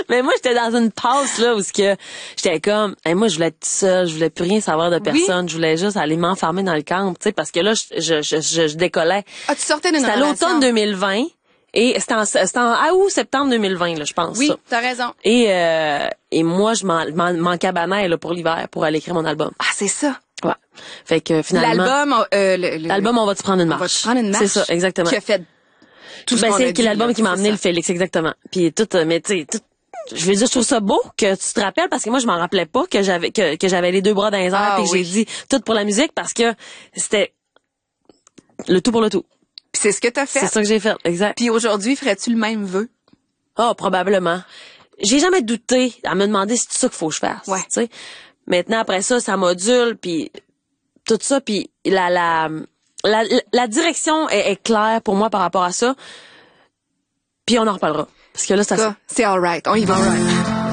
Mais moi, j'étais dans une passe, là, où j'étais comme, moi, je voulais être seule, je voulais plus rien savoir de personne, je voulais juste aller m'enfermer dans le camp, tu sais, parce que là, je décollais. Ah, tu sortais d'une relation. C'était à l'automne 2020. Et c'était en août, septembre 2020, là, je pense. Oui, ça. t'as raison. Et moi, je m'en cabanais, là, pour l'hiver, pour aller écrire mon album. Ah, c'est ça. Ouais. Fait que finalement. L'album, On va te prendre une marche. On va te prendre une marche. C'est ça, exactement. Qui a fait tout ce qu'on a dit. C'est l'album qui m'a amené le Félix, exactement. Puis tout, mais tu sais, je veux dire, je trouve ça beau que tu te rappelles parce que moi, je m'en rappelais pas que j'avais les deux bras dans les airs et que j'ai dit tout pour la musique parce que c'était le tout pour le tout. Puis c'est ce que t'as fait. C'est ça que j'ai fait, exact. Puis aujourd'hui, ferais-tu le même vœu? Ah, probablement. J'ai jamais douté à me demander si c'est ça qu'il faut que je fasse. Ouais. Tu sais. Maintenant, après ça module, puis tout ça, puis la direction est claire pour moi par rapport à ça. Puis on en reparlera. Parce que là, C'est all right. On y va.